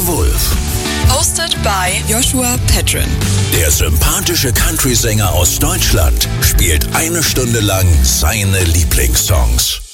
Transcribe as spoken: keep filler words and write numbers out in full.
Wolf. Hosted by Joshua Pedron. Der sympathische Country-Sänger aus Deutschland spielt eine Stunde lang seine Lieblingssongs.